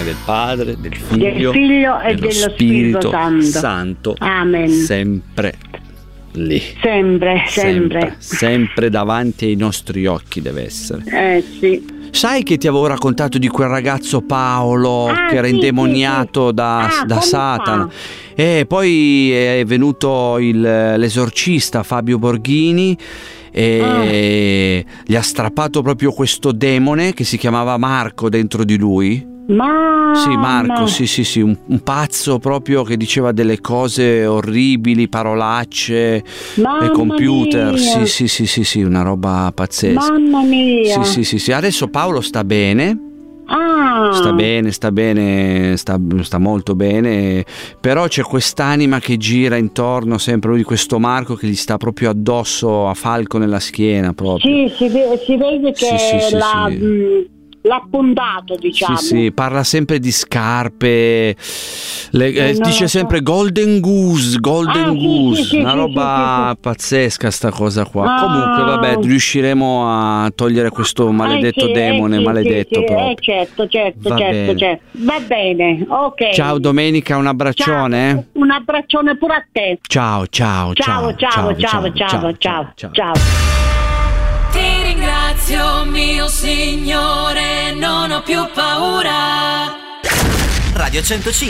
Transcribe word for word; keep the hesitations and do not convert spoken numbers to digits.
del Padre, del Figlio, del Figlio e dello Spirito Santo. Santo. Amen. Sempre lì. Sempre, sempre. Sempre, sempre davanti ai nostri occhi deve essere. Eh sì. Sai che ti avevo raccontato di quel ragazzo Paolo ah, che era sì, indemoniato sì, sì. da, Ah, da Satana? Fa? E poi è venuto il, l'esorcista Fabio Borghini e ah. gli ha strappato proprio questo demone che si chiamava Marco dentro di lui. Ma sì, Marco, sì, sì, sì, un, un pazzo proprio che diceva delle cose orribili, parolacce, e computer, mia. sì, sì, sì, sì, sì, una roba pazzesca. Mamma mia. Sì, sì, sì, sì. Adesso Paolo sta bene. Ah. Sta bene, sta bene, sta, sta molto bene, però c'è quest'anima che gira intorno sempre di questo Marco che gli sta proprio addosso a falco nella schiena proprio. Sì, si vede, si vede che sì, sì, sì, la... sì. Mh, l'ha puntato, diciamo. Sì, sì, parla sempre di scarpe, le, eh, no, dice no, sempre Golden Goose, Golden ah, Goose, sì, sì, una sì, roba sì, sì, pazzesca sta cosa qua. Ah. Comunque vabbè, riusciremo a togliere questo maledetto eh sì, demone, eh sì, maledetto sì, proprio. Eh certo, certo, Va certo, bene. certo. Va bene, ok. Ciao Domenica, un abbraccione. Ciao, un abbraccione pure a te. Ciao, ciao, Ciao, ciao, ciao, ciao, ciao, ciao, ciao. ciao. Ti ringrazio, mio Signore, non ho più paura. Radio centocinque